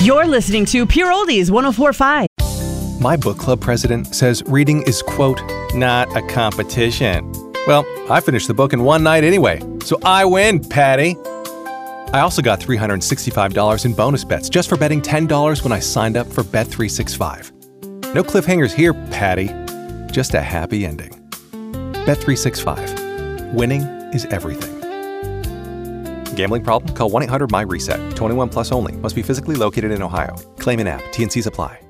You're listening to Pure Oldies 104.5. My book club president says reading is, quote, not a competition. Well, I finished the book in one night anyway, so I win, Patty. I also got $365 in bonus bets just for betting $10 when I signed up for Bet365. No cliffhangers here, Patty. Just a happy ending. Bet365. Winning is everything. Gambling problem? Call 1-800-MY-RESET. 21 plus only. Must be physically located in Ohio. Claim in app. T&Cs apply.